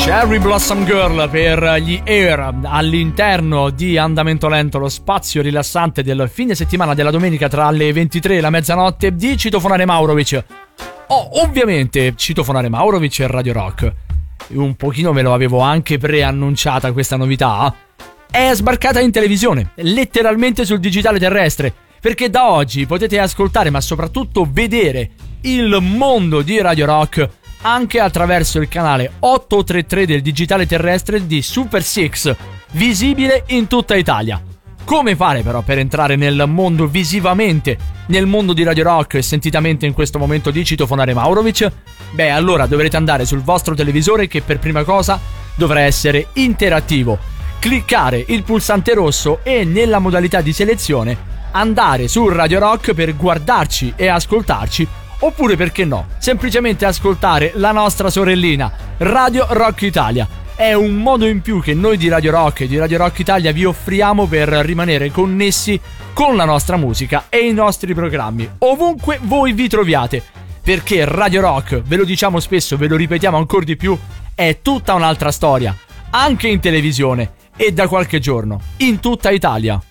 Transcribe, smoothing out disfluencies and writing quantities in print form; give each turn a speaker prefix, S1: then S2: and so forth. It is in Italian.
S1: Cherry Blossom Girl per gli Air all'interno di Andamento Lento, lo spazio rilassante del fine settimana della domenica tra le 23 e la mezzanotte di Citofonare Maurovic. Ovviamente Citofonare Maurovic e Radio Rock. Un pochino ve lo avevo anche preannunciata questa novità. È sbarcata in televisione, letteralmente sul digitale terrestre, perché da oggi potete ascoltare ma soprattutto vedere il mondo di Radio Rock anche attraverso il canale 833 del digitale terrestre di Super 6, visibile in tutta Italia. Come fare però per entrare nel mondo visivamente, nel mondo di Radio Rock e sentitamente in questo momento di Citofonare Maurovic? Beh, allora dovrete andare sul vostro televisore, che per prima cosa dovrà essere interattivo, cliccare il pulsante rosso e nella modalità di selezione andare su Radio Rock per guardarci e ascoltarci. Oppure, perché no, semplicemente ascoltare la nostra sorellina Radio Rock Italia. È un modo in più che noi di Radio Rock e di Radio Rock Italia vi offriamo per rimanere connessi con la nostra musica e i nostri programmi, ovunque voi vi troviate. Perché Radio Rock, ve lo diciamo spesso, ve lo ripetiamo ancora di più, è tutta un'altra storia, anche in televisione e da qualche giorno in tutta Italia.